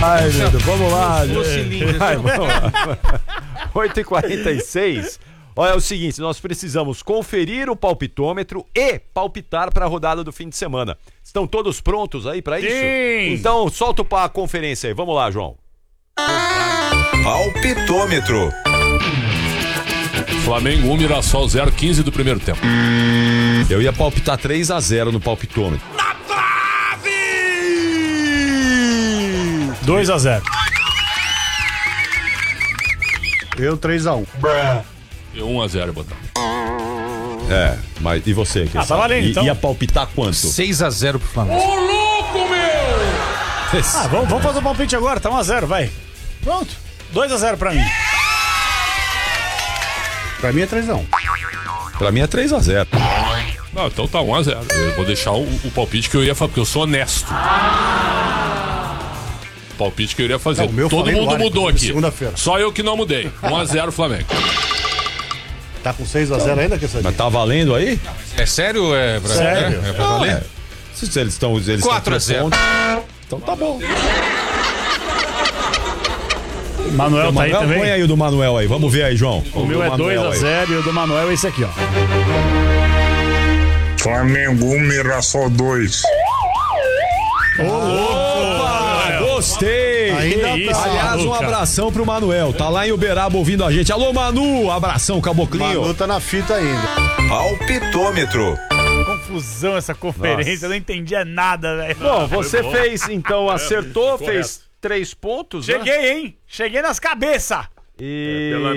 Ai, meu Deus, vamos lá. Ai, vamos lá. 8h46. Olha, é o seguinte, nós precisamos conferir o palpitômetro e palpitar para a rodada do fim de semana. Estão todos prontos aí para isso? Sim! Então, solta a conferência aí. Vamos lá, João. Palpitômetro. Flamengo 1, Mirassol 0, 15 do primeiro tempo. Eu ia palpitar 3-0 no palpitômetro. 2-0. Eu 3-1. Eu 1-0, botar. É, mas e você? Tá valendo, então. Ia palpitar quanto? 6-0 pro Flamengo. Ô, louco, meu! Vamos fazer o palpite agora, tá 1-0, vai. Pronto. 2-0 pra mim. Pra mim é 3-1. Pra mim é 3-0. Não, então tá 1-0. Eu vou deixar o palpite que eu ia fazer, porque eu sou honesto. O palpite que eu iria fazer. Não, o meu todo falei no mundo ar, mudou então, aqui. segunda-feira. Só eu que não mudei. 1-0 Flamengo. Tá com 6-0 ainda, que Mas tá valendo aí? É sério, Brasil? Sério? É pra valer? Se eles estão 4-0. Então tá bom. Manuel tá aí também. Põe aí o do Manuel aí, vamos ver aí, João. O meu é 2-0 e o do Manuel é esse aqui, ó. Flamengo 1, Mirassol 2. Opa, gostei! Ainda isso, tá. Aliás, um Maluca. abração pro Manuel. Tá lá em Uberaba ouvindo a gente. Alô, Manu! Abração, caboclinho. Manu tá na fita ainda. Palpitômetro. Confusão essa conferência, eu não entendia nada, velho. Bom, você fez, então, acertou, correto. fez 3 pontos, né? Cheguei, hein? Cheguei nas cabeças. E